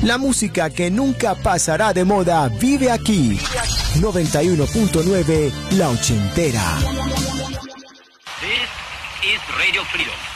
La música que nunca pasará de moda vive aquí. 91.9 La Ochentera. This is Radio Freedom.